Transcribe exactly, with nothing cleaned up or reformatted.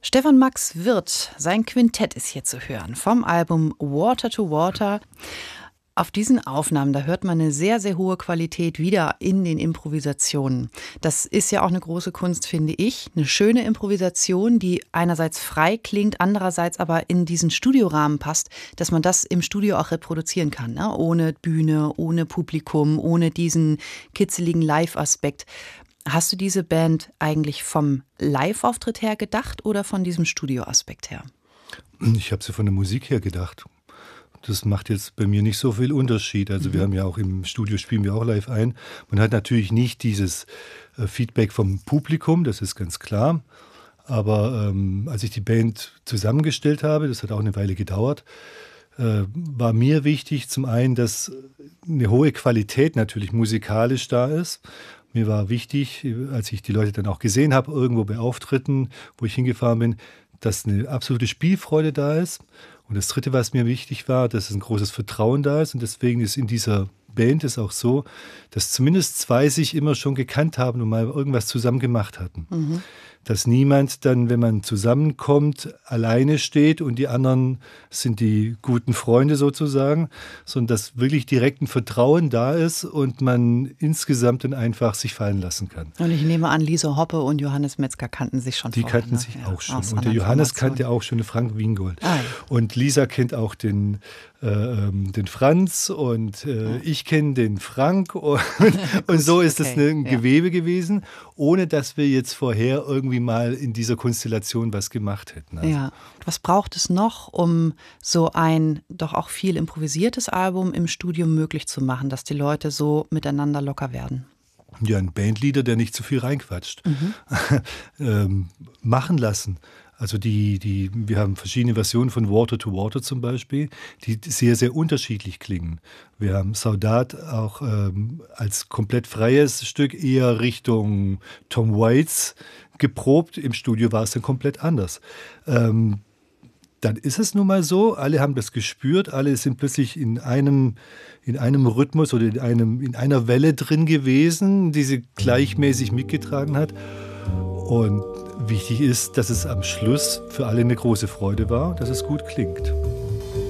Stefan Max Wirth, sein Quintett ist hier zu hören vom Album Water to Water. Auf diesen Aufnahmen, da hört man eine sehr, sehr hohe Qualität wieder in den Improvisationen. Das ist ja auch eine große Kunst, finde ich. Eine schöne Improvisation, die einerseits frei klingt, andererseits aber in diesen Studiorahmen passt, dass man das im Studio auch reproduzieren kann, ne? Ohne Bühne, ohne Publikum, ohne diesen kitzeligen Live-Aspekt. Hast du diese Band eigentlich vom Live-Auftritt her gedacht oder von diesem Studio-Aspekt her? Ich habe sie von der Musik her gedacht. Das macht jetzt bei mir nicht so viel Unterschied. Also mhm. wir haben ja auch im Studio, spielen wir auch live ein. Man hat natürlich nicht dieses äh, Feedback vom Publikum, das ist ganz klar. Aber ähm, als ich die Band zusammengestellt habe, das hat auch eine Weile gedauert, äh, war mir wichtig zum einen, dass eine hohe Qualität natürlich musikalisch da ist. Mir war wichtig, als ich die Leute dann auch gesehen habe, irgendwo bei Auftritten, wo ich hingefahren bin, dass eine absolute Spielfreude da ist. Und das Dritte, was mir wichtig war, dass ein großes Vertrauen da ist. Und deswegen ist in dieser Band es auch so, dass zumindest zwei sich immer schon gekannt haben und mal irgendwas zusammen gemacht hatten. Mhm. Dass niemand dann, wenn man zusammenkommt, alleine steht und die anderen sind die guten Freunde sozusagen, sondern dass wirklich direkt ein Vertrauen da ist und man insgesamt dann einfach sich fallen lassen kann. Und ich nehme an, Lisa Hoppe und Johannes Metzger kannten sich schon Die vorher, kannten ne? sich ja, auch schon. Und der Johannes kannte auch schon den Frank Wiengold. Ah, ja. Und Lisa kennt auch den, äh, den Franz und äh, ja. ich kenne den Frank. Und, und so ist es okay. ein Gewebe ja. gewesen, ohne dass wir jetzt vorher irgendwie mal in dieser Konstellation was gemacht hätten. Also. Ja. Was braucht es noch, um so ein doch auch viel improvisiertes Album im Studio möglich zu machen, dass die Leute so miteinander locker werden? Ja, ein Bandleader, der nicht zu viel reinquatscht. Mhm. ähm, machen lassen. Also die, die, wir haben verschiedene Versionen von Water to Water zum Beispiel, die sehr, sehr unterschiedlich klingen. Wir haben Saudade auch ähm, als komplett freies Stück eher Richtung Tom Waits geprobt. Im Studio war es dann komplett anders. Ähm, dann ist es nun mal so, alle haben das gespürt, alle sind plötzlich in einem, in einem Rhythmus oder in, einem, in einer Welle drin gewesen, die sie gleichmäßig mitgetragen hat. Und wichtig ist, dass es am Schluss für alle eine große Freude war, dass es gut klingt.